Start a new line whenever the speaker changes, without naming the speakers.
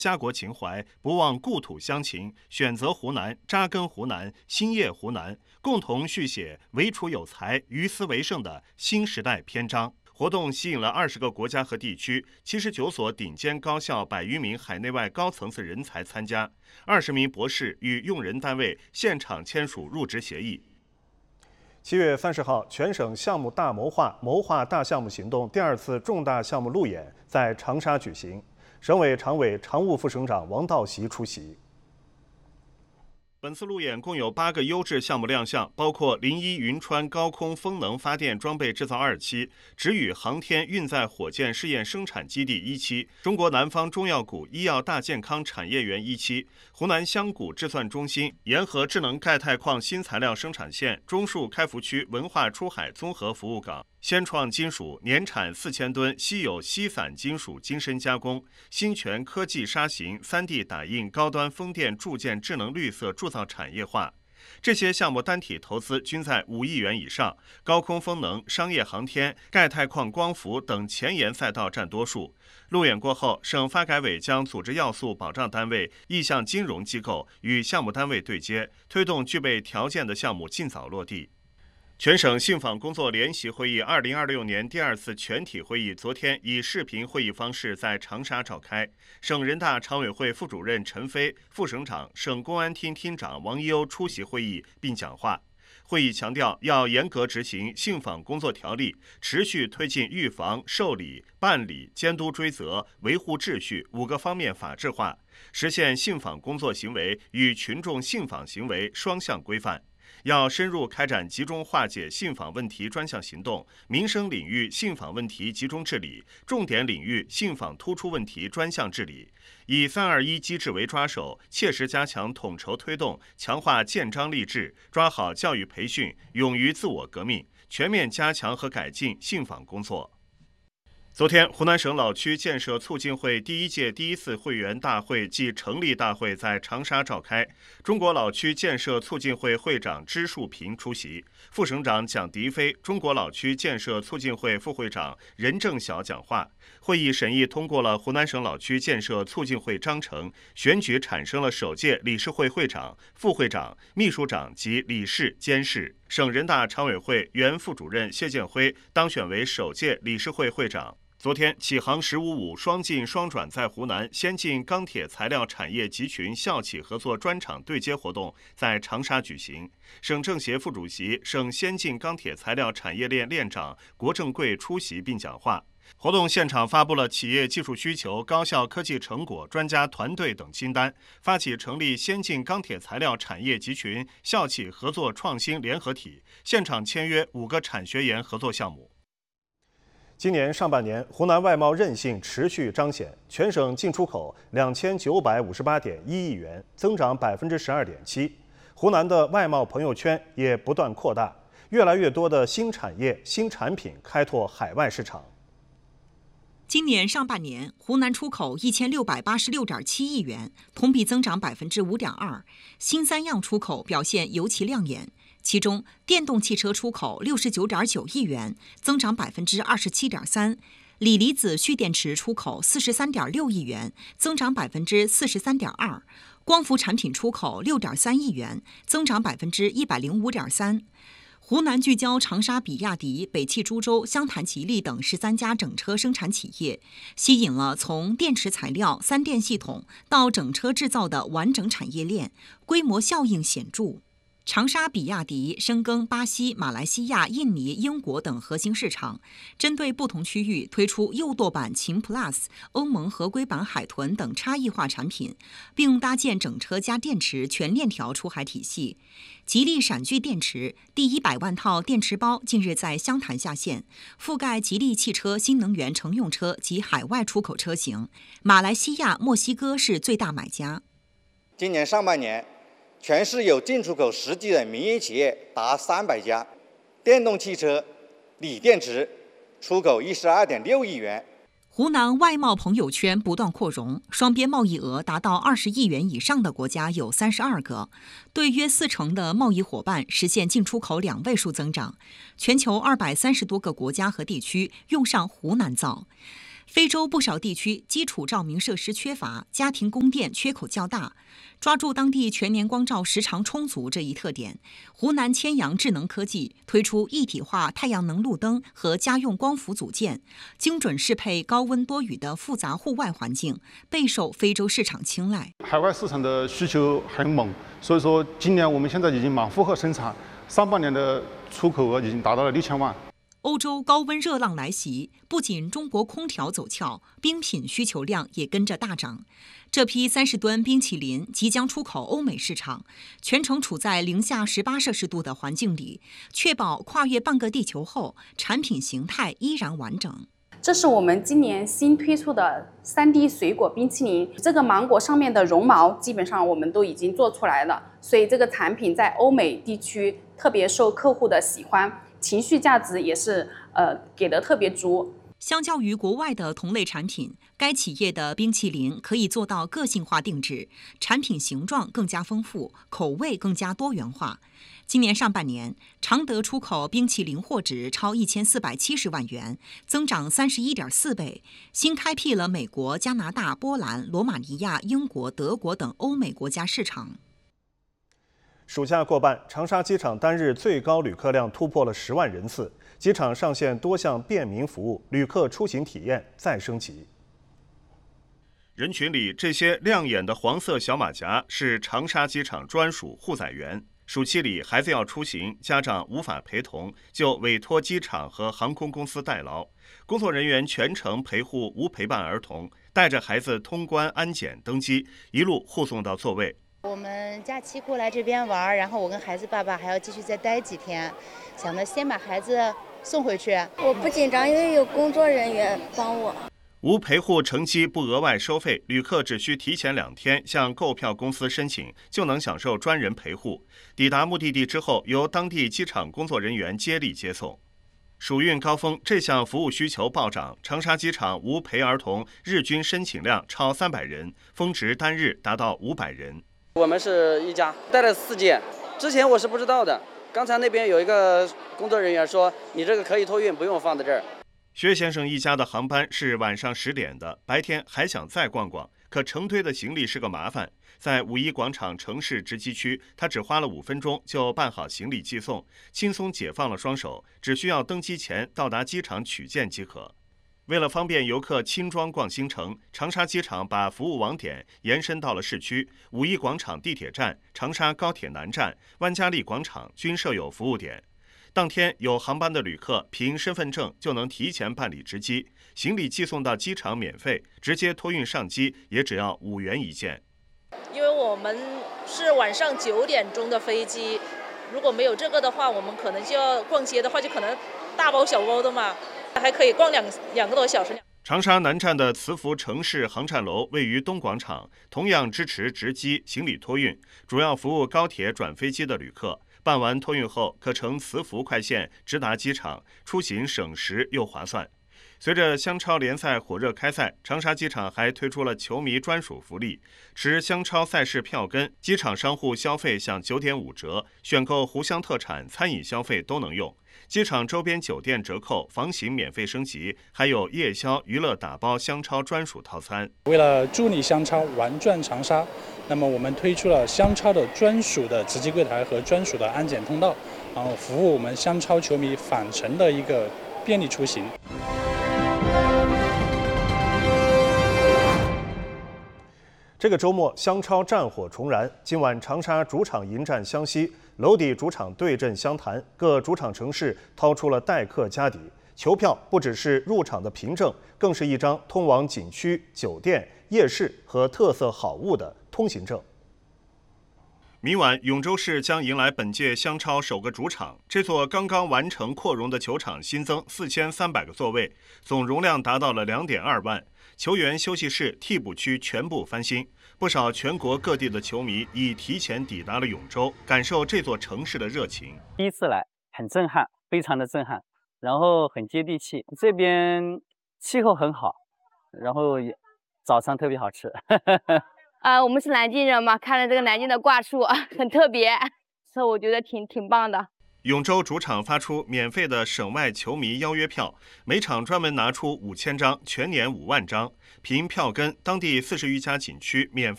家国情怀，不忘故土乡情，选择湖南，扎根湖南，兴业湖南，共同续写唯楚有才、于斯为盛的新时代篇章。活动吸引了20个国家和地区、79所顶尖高校100余名海内外高层次人才参加，20名博士与用人单位现场签署入职协议。7月30号，全省项目大谋划大项目行动第2次重大项目路演在长沙举行，省委常委、常务副省长王道习出席。本次路演共有8个优质项目亮相，包括01云川高空风能发电装备制造2期、直宇航天运载火箭试验生产基地1期、中国南方中药股医药大健康产业园1期、湖南香谷制算中心沿河智能钙钛矿新材料生产线中树开福区文化出海综合服务岗、先创金属年产4000吨稀有稀散金属精深加工、新泉科技砂型 3D 打印高端风电铸件智能绿色铸造产业化。这些项目单体投资均在5亿元以上，高空风能、商业航天、钙钛矿光伏等前沿赛道占多数。路演过后，省发改委将组织要素保障单位、意向金融机构与项目单位对接，推动具备条件的项目尽早落地。全省信访工作联席会议2026年第2次全体会议昨天以视频会议方式在长沙召开，省人大常委会副主任陈飞、副省长、省公安厅厅长王一欧出席会议并讲话。会议强调，要严格执行信访工作条例，持续推进预防、受理、办理、监督追责、维护秩序5个方面法治化，实现信访工作行为与群众信访行为双向规范。要深入开展集中化解信访问题专项行动，民生领域信访问题集中治理，重点领域信访突出问题专项治理，以321机制为抓手，切实加强统筹推动，强化建章立制，抓好教育培训，勇于自我革命，全面加强和改进信访工作。昨天，湖南省老区建设促进会第1届第1次会员大会暨成立大会在长沙召开，中国老区建设促进会会长支树平出席，副省长蒋迪飞、中国老区建设促进会副会长任正晓讲话。会议审议通过了湖南省老区建设促进会章程，选举产生了首届理事会会长、副会长、秘书长及理事、监事。省人大常委会原副主任谢建辉当选为首届理事会会长。昨天，启航“15+5”双进双转在湖南先进钢铁材料产业集群校企合作专场对接活动在长沙举行。省政协副主席、省先进钢铁材料产业链链长郭正贵出席并讲话。活动现场发布了企业技术需求、高校科技成果、专家团队等清单，发起成立先进钢铁材料产业集群校企合作创新联合体，现场签约5个产学研合作项目。今年上半年，湖南外贸韧性持续彰显，全省进出口2958.1亿元，增长12.7%。湖南的外贸朋友圈也不断扩大，越来越多的新产业、新产品开拓海外市场。
今年上半年，湖南出口1686.7亿元，同比增长5.2%，新3样出口表现尤其亮眼。其中，电动汽车出口69.9亿元，增长27.3%；锂离子蓄电池出口43.6亿元，增长43.2%；光伏产品出口6.3亿元，增长105.3%。湖南聚焦长沙比亚迪、北汽株洲、湘潭吉利等13家整车生产企业，吸引了从电池材料、3电系统到整车制造的完整产业链，规模效应显著。长沙比亚迪深耕巴西、马来西亚、印尼、英国等核心市场，针对不同区域推出右舵版秦 Plus、欧盟合规版海豚等差异化产品，并搭建整车加电池全链条出海体系。吉利闪炬电池第100万套电池包近日在湘潭下线，覆盖吉利汽车新能源乘用车及海外出口车型。马来西亚、墨西哥是最大买家。
今年上半年，全市有进出口实际的民营企业达300家，电动汽车、锂电池出口12.6亿元。
湖南外贸朋友圈不断扩容，双边贸易额达到20亿元以上的国家有32个，对约40%的贸易伙伴实现进出口2位数增长。全球230多个国家和地区用上湖南造。 非洲不少地区基础照明设施缺乏，家庭供电缺口较大。抓住当地全年光照时长充足这一特点，湖南千阳智能科技推出一体化太阳能路灯和家用光伏组件，精准适配高温多雨的复杂户外环境，备受非洲市场青睐。
海外市场的需求很猛，所以说今年我们现在已经满负荷生产，上半年的出口额已经达到了6000万。
欧洲高温热浪来袭，不仅中国空调走俏，冰品需求量也跟着大涨。这批30吨冰淇淋即将出口欧美市场，全程处在零下18摄氏度的环境里，确保跨越半个地球后，产品形态依然完整。
这是我们今年新推出的3D 水果冰淇淋，这个芒果上面的绒毛基本上我们都已经做出来了，所以这个产品在欧美地区特别受客户的喜欢，情绪价值也是给的特别足。
相较于国外的同类产品，该企业的冰淇淋可以做到个性化定制，产品形状更加丰富，口味更加多元化。今年上半年，常德出口冰淇淋货值超1470万元，增长31.4倍，新开辟了美国、加拿大、波兰、罗马尼亚、英国、德国等欧美国家市场。
暑假过半，长沙机场单日最高旅客量突破了10万人次，机场上线多项便民服务，旅客出行体验再升级。人群里这些亮眼的黄色小马甲是长沙机场专属护载员。暑期里孩子要出行，家长无法陪同，就委托机场和航空公司代劳。工作人员全程陪护无陪伴儿童，带着孩子通关安检登机，一路护送到座位。
我们假期过来这边玩，然后我跟孩子爸爸还要继续再待几天，想着先把孩子送回去。
我不紧张，因为有工作人员帮我。
无陪护乘机不额外收费，旅客只需提前2天向购票公司申请，就能享受专人陪护。抵达目的地之后，由当地机场工作人员接力接送。暑运高峰，这项服务需求暴涨，长沙机场无陪儿童日均申请量超300人，峰值单日达到500人。
我们是一家带了4件，之前我是不知道的。刚才那边有一个工作人员说，你这个可以托运，不用放在这儿。
薛先生一家的航班是晚上10点的，白天还想再逛逛，可成堆的行李是个麻烦。在五一广场城市值机区，他只花了5分钟就办好行李寄送，轻松解放了双手，只需要登机前到达机场取件即可。为了方便游客轻装逛新城，长沙机场把服务网点延伸到了市区，五一广场地铁站、长沙高铁南站、万家丽广场均设有服务点。当天有航班的旅客凭身份证就能提前办理值机，行李寄送到机场免费，直接托运上机也只要5元一件。
因为我们是晚上9点钟的飞机，如果没有这个的话，我们可能就要逛街的话，就可能大包小包的嘛，还可以逛两个多小时。
长沙南站的磁浮城市航站楼位于东广场，同样支持直机行李托运，主要服务高铁转飞机的旅客。办完托运后，可乘磁浮快线直达机场，出行省时又划算。随着湘超联赛火热开赛，长沙机场还推出了球迷专属福利，持湘超赛事票根，机场商户消费享9.5折，选购湖湘特产、餐饮消费都能用。机场周边酒店折扣，房型免费升级，还有夜宵、娱乐打包湘超专属套餐。
为了助力湘超玩转长沙，那么我们推出了湘超的专属的值机柜台和专属的安检通道，然后服务我们湘超球迷返程的一个便利出行。
这个周末，湘超战火重燃。今晚长沙主场迎战湘西，娄底主场对阵湘潭，各主场城市掏出了待客家底。球票不只是入场的凭证，更是一张通往景区、酒店、夜市和特色好物的通行证。明晚，永州市将迎来本届湘超首个主场。这座刚刚完成扩容的球场新增4300个座位，总容量达到了2.2万。球员休息室、替补区全部翻新。不少全国各地的球迷已提前抵达了永州，感受这座城市的热情。
第一次来，很震撼，非常的震撼，然后很接地气。这边气候很好，然后早餐特别好吃。
我们是南京人嘛，看了这个南京的挂树很特别，所以我觉得挺棒的。
永州主场发出免费的省外球迷邀约票，每场专门拿出5000张，全年5万张，凭票根当地40余家景区免费